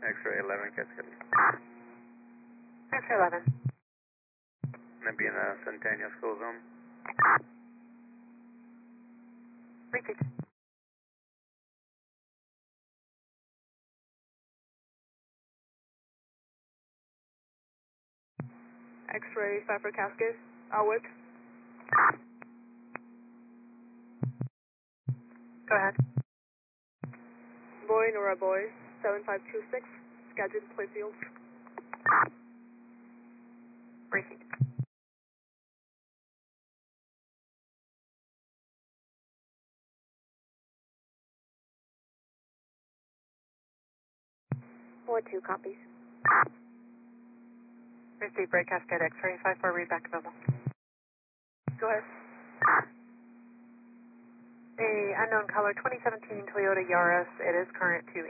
X-ray 11 Cascade. X-ray 11. Gonna be in the Centennial School Zone. Repeat. X-ray 5 for Cascade. Outward. Go ahead. Boy, Nora Boy, 7526, Skagit Playfield. Repeat. Ward 2 copies. Receive break Cascade X-ray 5 for read back to Mobile. Go ahead. A unknown color 2017 Toyota Yaris. It is current to